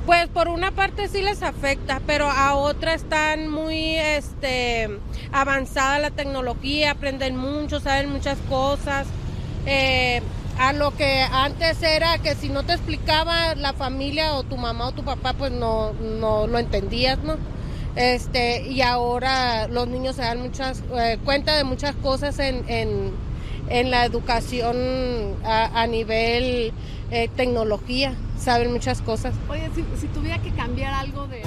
Pues por una parte sí les afecta, pero a otra están muy avanzada la tecnología, aprenden mucho, saben muchas cosas. A lo que antes era que si no te explicaba la familia o tu mamá o tu papá, pues no lo entendías, ¿no? Y ahora los niños se dan cuenta de muchas cosas en la educación a nivel tecnología, saben muchas cosas. Oye, si tuviera que cambiar algo de...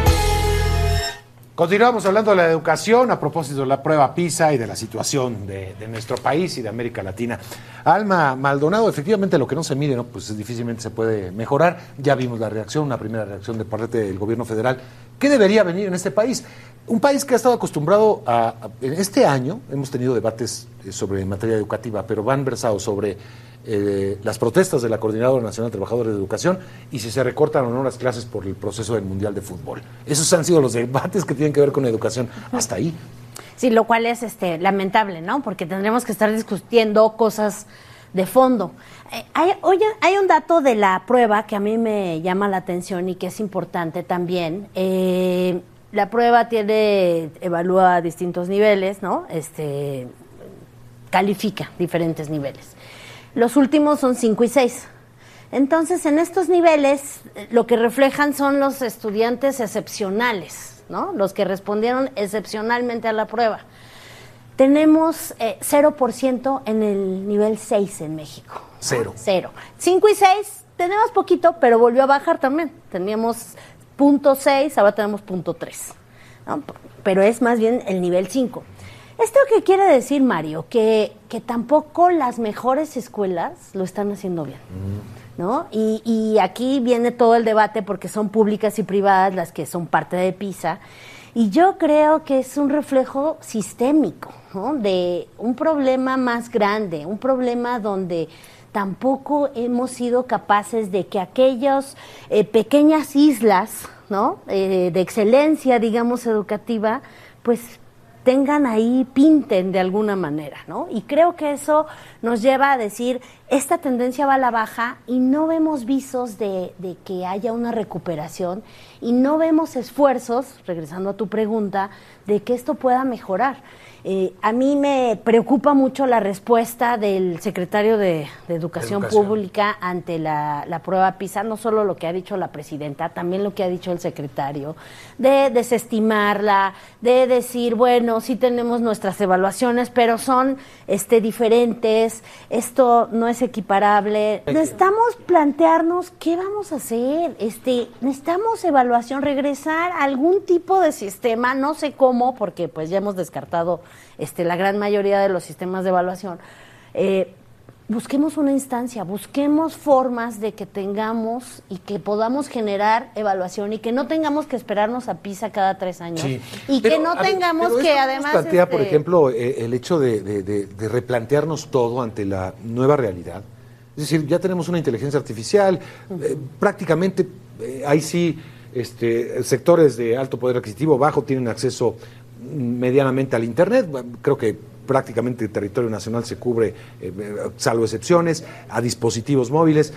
Continuamos hablando de la educación a propósito de la prueba PISA y de la situación de nuestro país y de América Latina. Alma Maldonado, efectivamente lo que no se mide, ¿no? Pues difícilmente se puede mejorar. Ya vimos la reacción, una primera reacción de parte del gobierno federal. ¿Qué debería venir en este país? Un país que ha estado acostumbrado en este año hemos tenido debates sobre materia educativa, pero van versados sobre las protestas de la Coordinadora Nacional de Trabajadores de Educación y si se recortan o no las clases por el proceso del Mundial de Fútbol. Esos han sido los debates que tienen que ver con educación. Hasta ahí. Sí, lo cual es lamentable, ¿no? Porque tendremos que estar discutiendo cosas de fondo. Hay un dato de la prueba que a mí me llama la atención y que es importante también. La prueba evalúa distintos niveles, ¿no? Califica diferentes niveles. Los últimos son 5 y 6. Entonces, en estos niveles, lo que reflejan son los estudiantes excepcionales, ¿no? Los que respondieron excepcionalmente a la prueba. Tenemos 0% en el nivel 6 en México. Cero. 5 y 6 tenemos poquito, pero volvió a bajar también. Teníamos 0.6, ahora tenemos 0.3, ¿no? Pero es más bien el nivel 5. ¿Esto qué quiere decir, Mario? Que tampoco las mejores escuelas lo están haciendo bien, ¿no? Y aquí viene todo el debate porque son públicas y privadas las que son parte de PISA. Y yo creo que es un reflejo sistémico, ¿no? De un problema más grande, un problema donde tampoco hemos sido capaces de que aquellas pequeñas islas, ¿no? De excelencia, digamos, educativa, pues tengan ahí, pinten de alguna manera, ¿no? Y creo que eso nos lleva a decir, esta tendencia va a la baja y no vemos visos de que haya una recuperación y no vemos esfuerzos, regresando a tu pregunta, de que esto pueda mejorar. A mí me preocupa mucho la respuesta del secretario de Educación Pública ante la prueba PISA, no solo lo que ha dicho la presidenta, también lo que ha dicho el secretario, de desestimarla, de decir, bueno, sí tenemos nuestras evaluaciones, pero son diferentes, esto no es equiparable. Necesitamos plantearnos qué vamos a hacer, necesitamos evaluación, regresar a algún tipo de sistema, no sé cómo, porque pues ya hemos descartado la gran mayoría de los sistemas de evaluación. Busquemos una instancia, busquemos formas de que tengamos y que podamos generar evaluación y que no tengamos que esperarnos a PISA cada 3 años. Sí. Y pero, que no tengamos que además... plantea, por ejemplo, el hecho de replantearnos todo ante la nueva realidad. Es decir, ya tenemos una inteligencia artificial, prácticamente ahí sí sectores de alto poder adquisitivo bajo tienen acceso medianamente al Internet. Creo que prácticamente el territorio nacional se cubre, salvo excepciones, a dispositivos móviles.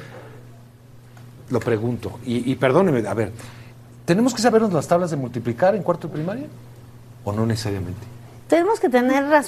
Lo pregunto, y perdóneme, a ver, ¿tenemos que sabernos las tablas de multiplicar en cuarto de primaria? ¿O no necesariamente? Tenemos que tener